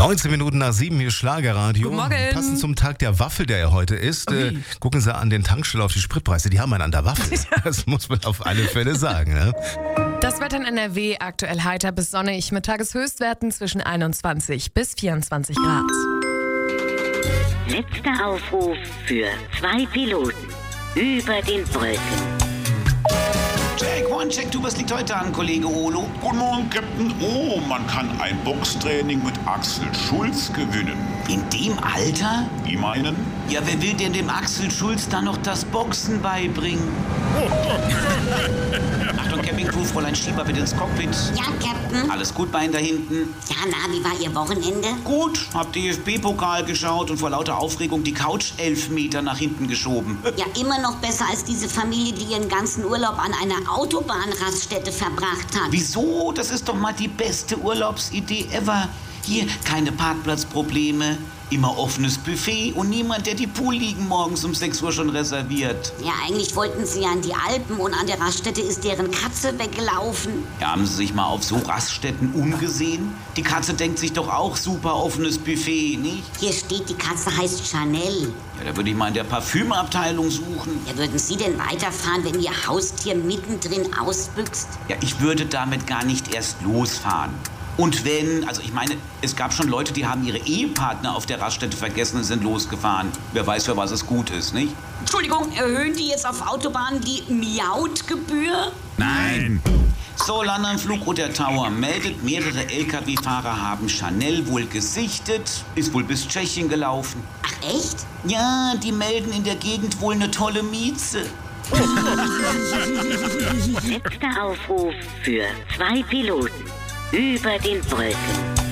19 Minuten nach 7 hier Schlagerradio. Guten Morgen. Passend zum Tag der Waffel, der ja heute ist, gucken Sie an den Tankstellen auf die Spritpreise. Die haben einen an der Waffel. Das muss man auf alle Fälle sagen. Ne? Das Wetter in NRW aktuell heiter bis sonnig mit Tageshöchstwerten zwischen 21 bis 24 Grad. Letzter Aufruf für 2 Piloten über den Wolken. Check, one, check, du, was liegt heute an, Kollege Olo? Guten Morgen, Captain. Oh, man kann ein Boxtraining mit Axel Schulz gewinnen. In dem Alter? Wie meinen? Ja, wer will denn dem Axel Schulz dann noch das Boxen beibringen? Achtung, Campingcrew, Fräulein Schieber, bitte ins Cockpit. Ja, Captain. Alles gut, Bein da hinten? Ja, na, wie war Ihr Wochenende? Gut, hab DFB-Pokal geschaut und vor lauter Aufregung die Couch 11 Meter nach hinten geschoben. Ja, immer noch besser als diese Familie, die ihren ganzen Urlaub an einer Autobahnraststätte verbracht hat. Wieso? Das ist doch mal die beste Urlaubsidee ever. Hier, keine Parkplatzprobleme, immer offenes Buffet und niemand, der die Poolliegen morgens um 6 Uhr schon reserviert. Ja, eigentlich wollten sie ja an die Alpen und an der Raststätte ist deren Katze weggelaufen. Ja, haben Sie sich mal auf so Raststätten umgesehen? Die Katze denkt sich doch auch super offenes Buffet, nicht? Hier steht, die Katze heißt Chanel. Ja, da würde ich mal in der Parfümabteilung suchen. Ja, würden Sie denn weiterfahren, wenn Ihr Haustier mittendrin ausbüchst? Ja, ich würde damit gar nicht erst losfahren. Und wenn, also ich meine, es gab schon Leute, die haben ihre Ehepartner auf der Raststätte vergessen und sind losgefahren. Wer weiß, für was es gut ist, nicht? Entschuldigung, erhöhen die jetzt auf Autobahnen die Miautgebühr? Nein. So, London Flugroute Tower meldet, mehrere Lkw-Fahrer haben Chanel wohl gesichtet, ist wohl bis Tschechien gelaufen. Ach, echt? Ja, die melden in der Gegend wohl eine tolle Mieze. Letzter Aufruf für 2 Piloten über den Wolken.